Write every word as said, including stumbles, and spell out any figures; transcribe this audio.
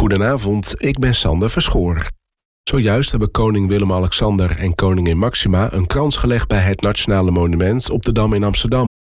Goedenavond, ik ben Sander Verschoor. Zojuist hebben koning Willem-Alexander en koningin Maxima een krans gelegd bij het Nationale Monument op de Dam in Amsterdam.